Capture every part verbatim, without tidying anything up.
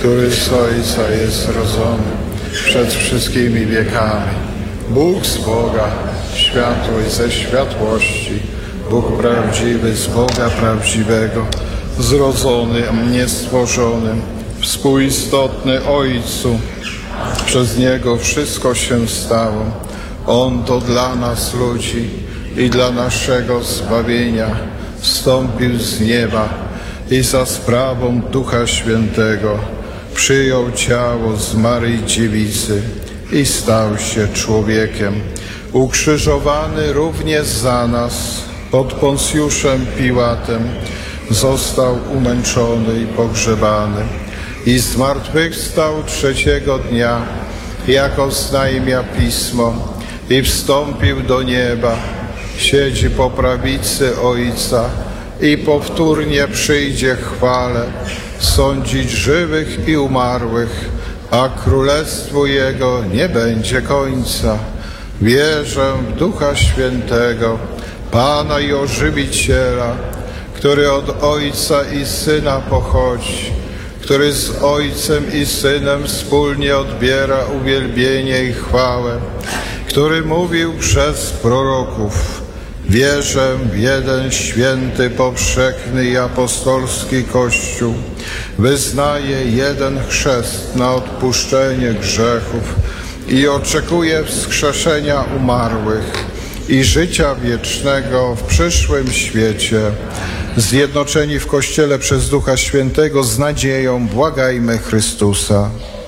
który z Ojca jest rodzony przed wszystkimi wiekami. Bóg z Boga, światło i ze światłości, Bóg prawdziwy z Boga prawdziwego, zrodzony, niestworzonym, współistotny Ojcu. Przez Niego wszystko się stało. On to dla nas ludzi i dla naszego zbawienia wstąpił z nieba i za sprawą Ducha Świętego przyjął ciało z Maryi Dziewicy i stał się człowiekiem. Ukrzyżowany również za nas pod Poncjuszem Piłatem, został umęczony i pogrzebany i zmartwychwstał trzeciego dnia, jak oznajmia Pismo, i wstąpił do nieba, siedzi po prawicy Ojca i powtórnie przyjdzie w chwale sądzić żywych i umarłych, a królestwu Jego nie będzie końca. Wierzę w Ducha Świętego, Pana i Ożywiciela, który od Ojca i Syna pochodzi, który z Ojcem i Synem wspólnie odbiera uwielbienie i chwałę, który mówił przez proroków. Wierzę w jeden święty, powszechny i apostolski Kościół. Wyznaję jeden chrzest na odpuszczenie grzechów i oczekuję wskrzeszenia umarłych i życia wiecznego w przyszłym świecie. Zjednoczeni w Kościele przez Ducha Świętego z nadzieją błagajmy Chrystusa.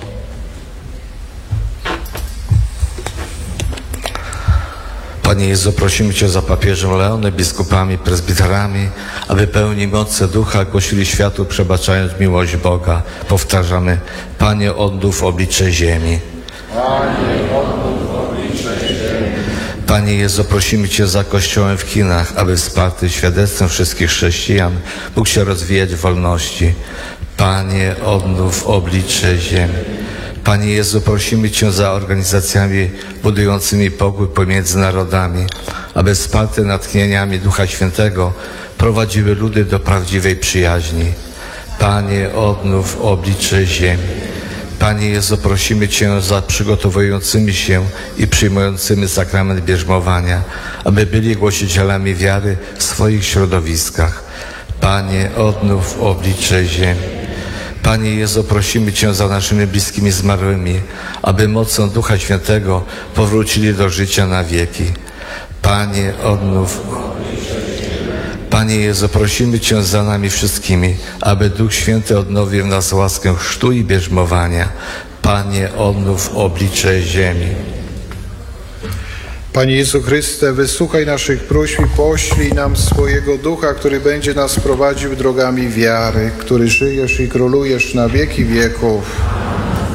Panie Jezu, prosimy Cię za papieżem Leonem, biskupami, prezbiterami, aby pełni mocy Ducha głosili światu, przebaczając miłość Boga. Powtarzamy: Panie, odnów oblicze ziemi. Panie, odnów oblicze ziemi. Panie Jezu, prosimy Cię za Kościołem w Chinach, aby wsparty świadectwem wszystkich chrześcijan mógł się rozwijać w wolności. Panie, odnów oblicze ziemi. Panie Jezu, prosimy Cię za organizacjami budującymi pokój pomiędzy narodami, aby wsparte natchnieniami Ducha Świętego prowadziły ludy do prawdziwej przyjaźni. Panie, odnów oblicze ziemi. Panie Jezu, prosimy Cię za przygotowującymi się i przyjmującymi sakrament bierzmowania, aby byli głosicielami wiary w swoich środowiskach. Panie, odnów oblicze ziemi. Panie Jezu, prosimy Cię za naszymi bliskimi zmarłymi, aby mocą Ducha Świętego powrócili do życia na wieki. Panie, odnów. Panie Jezu, prosimy Cię za nami wszystkimi, aby Duch Święty odnowił w nas łaskę chrztu i bierzmowania. Panie, odnów oblicze ziemi. Panie Jezu Chryste, wysłuchaj naszych próśb i poślij nam swojego Ducha, który będzie nas prowadził drogami wiary, który żyjesz i królujesz na wieki wieków.